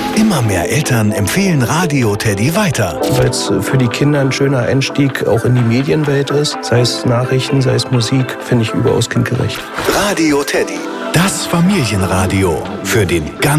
Immer mehr Eltern empfehlen Radio Teddy weiter. Weil es für die Kinder ein schöner Einstieg auch in die Medienwelt ist. Sei es Nachrichten, sei es Musik, finde ich überaus kindgerecht. Radio Teddy, das Familienradio für den ganzen